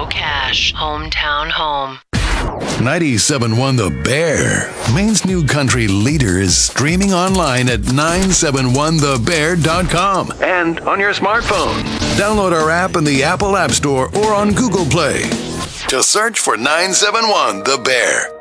Joe Cash, Hometown Home. 97.1 The Bear, Maine's new country leader, is streaming online at 971thebear.com and on your smartphone. Download our app in the Apple App Store or on Google Play. Just search for 971 The Bear.